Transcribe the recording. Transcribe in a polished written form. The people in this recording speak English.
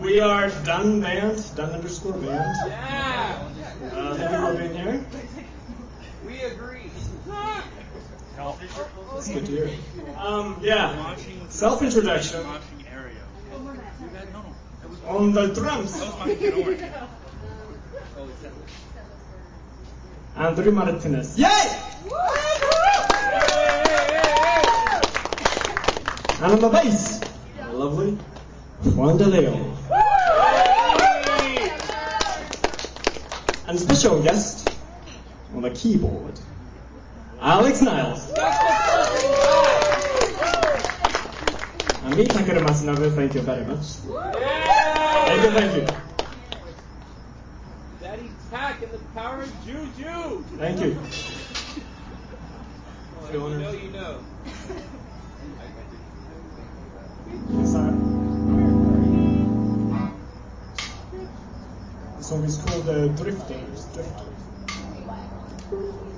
We are Dun Band, Dun_Band. Yeah! Thank you for being here. We agree. It's good to hear. Yeah. Self-introduction. On the drums. Andrew Martinez. Yay! And on the bass, lovely Juan De Leon. And special guest on the keyboard, Alex Niles. And me, Takeru Matsunobu, thank you very much. Thank you. Daddy Tack and the power of Juju. Thank you. If you know, you know. The song is called Drifters.